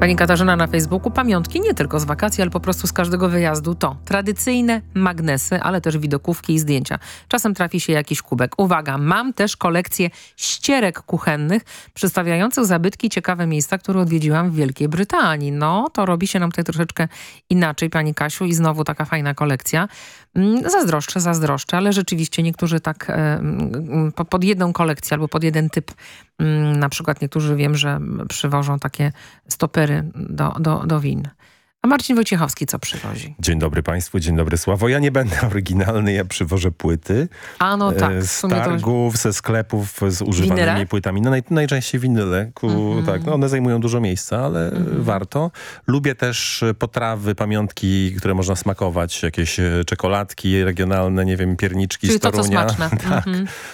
Pani Katarzyna na Facebooku: pamiątki nie tylko z wakacji, ale po prostu z każdego wyjazdu to tradycyjne magnesy, ale też widokówki i zdjęcia. Czasem trafi się jakiś kubek. Uwaga, mam też kolekcję ścierek kuchennych przedstawiających zabytki, ciekawe miejsca, które odwiedziłam w Wielkiej Brytanii. No, to robi się nam tutaj troszeczkę inaczej, pani Kasiu, i znowu taka fajna kolekcja. Zazdroszczę, ale rzeczywiście niektórzy tak pod jedną kolekcję albo pod jeden typ, na przykład niektórzy, wiem, że przywożą takie stopery do win. A Marcin Wojciechowski co przywozi? Dzień dobry Państwu, dzień dobry Sławo. Ja nie będę oryginalny, ja przywożę płyty. A no tak. Z targów, ze sklepów z używanymi winyle? Płytami. No najczęściej winyle. Tak, no one zajmują dużo miejsca, ale warto. Lubię też potrawy, pamiątki, które można smakować. Jakieś czekoladki regionalne, nie wiem, pierniczki czyli z Torunia. To, co smaczne. Tak.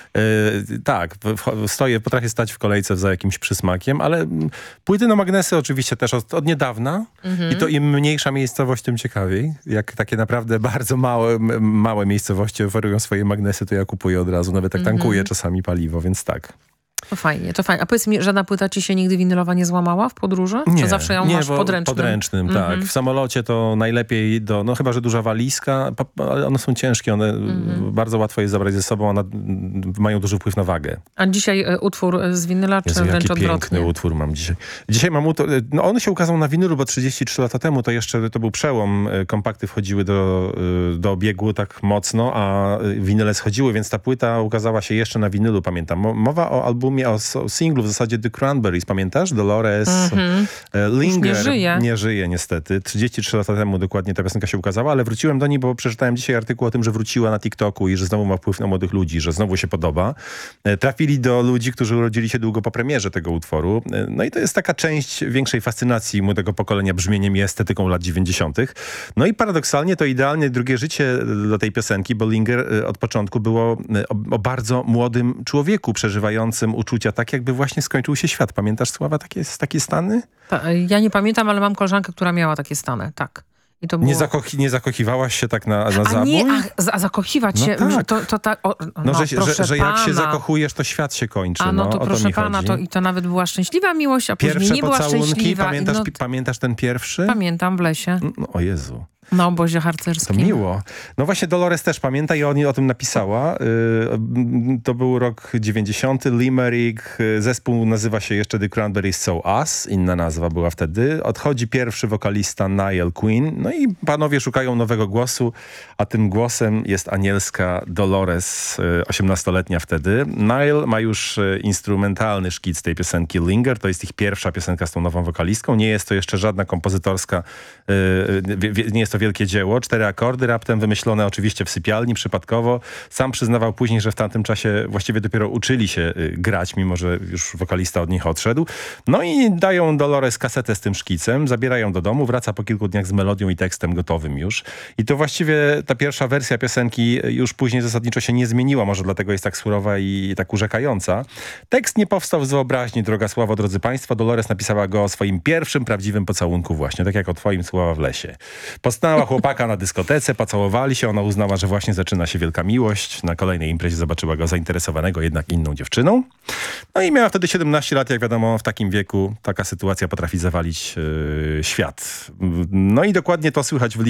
Tak, potrafię stać w kolejce za jakimś przysmakiem, ale płyty na magnesy oczywiście też od niedawna. I to im mniejsza miejscowość, tym ciekawiej. Jak takie naprawdę bardzo małe miejscowości oferują swoje magnesy, to ja kupuję od razu. Nawet tak tankuję czasami paliwo, więc tak. To fajnie. A powiedz mi, żadna płyta ci się nigdy winylowa nie złamała w podróży? Nie, czy zawsze ją masz podręcznym? Podręcznym, tak. W samolocie to najlepiej no chyba, że duża walizka, ale one są ciężkie, one bardzo łatwo je zabrać ze sobą, one mają duży wpływ na wagę. A dzisiaj utwór z winyla, czy wręcz jaki odwrotnie? Piękny utwór mam dzisiaj. Dzisiaj mam utwór, no on się ukazał na winylu, bo 33 lata temu to był przełom. Kompakty wchodziły do obiegu tak mocno, a winyle schodziły, więc ta płyta ukazała się jeszcze na winylu, pamiętam. Mowa o albumie, o singlu w zasadzie The Cranberries, pamiętasz? Dolores, Linger. Nie żyje niestety. 33 lata temu dokładnie ta piosenka się ukazała, ale wróciłem do niej, bo przeczytałem dzisiaj artykuł o tym, że wróciła na TikToku i że znowu ma wpływ na młodych ludzi, że znowu się podoba. Trafili do ludzi, którzy urodzili się długo po premierze tego utworu. No i to jest taka część większej fascynacji młodego pokolenia brzmieniem i estetyką lat 90. No i paradoksalnie to idealnie drugie życie dla tej piosenki, bo Linger od początku było o bardzo młodym człowieku przeżywającym uczucia, tak jakby właśnie skończył się świat. Pamiętasz, Sława, takie stany? Ja nie pamiętam, ale mam koleżankę, która miała takie stany, tak. I to było... Nie zakochiwałaś się tak na zabój? Nie, zakochiwać się, tak. Że jak się zakochujesz, to świat się kończy. To proszę pana, to nawet była szczęśliwa miłość, a później nie była szczęśliwa. Pamiętasz ten pierwszy? Pamiętam, w lesie. O Jezu. Na obozie harcerskim. To miło. No właśnie Dolores też pamięta i o tym napisała. To był rok 90. Limerick. Zespół nazywa się jeszcze The Cranberries So Us. Inna nazwa była wtedy. Odchodzi pierwszy wokalista Niall Quinn. No i panowie szukają nowego głosu, a tym głosem jest anielska Dolores, 18-letnia wtedy. Niall ma już instrumentalny szkic tej piosenki Linger. To jest ich pierwsza piosenka z tą nową wokalistką. Nie jest to jeszcze żadna kompozytorska, nie jest to wielkie dzieło. 4 akordy raptem wymyślone oczywiście w sypialni, przypadkowo. Sam przyznawał później, że w tamtym czasie właściwie dopiero uczyli się grać, mimo że już wokalista od nich odszedł. No i dają Dolores kasetę z tym szkicem, zabierają do domu, wraca po kilku dniach z melodią i tekstem gotowym już. I to właściwie ta pierwsza wersja piosenki już później zasadniczo się nie zmieniła, może dlatego jest tak surowa i tak urzekająca. Tekst nie powstał z wyobraźni, droga Sławo, drodzy państwo. Dolores napisała go o swoim pierwszym prawdziwym pocałunku właśnie, tak jak o twoim, Sława, w lesie. Poznała chłopaka na dyskotece, pocałowali się, ona uznała, że właśnie zaczyna się wielka miłość. Na kolejnej imprezie zobaczyła go zainteresowanego jednak inną dziewczyną. No i miała wtedy 17 lat, jak wiadomo, w takim wieku taka sytuacja potrafi zawalić świat. No i dokładnie to słychać w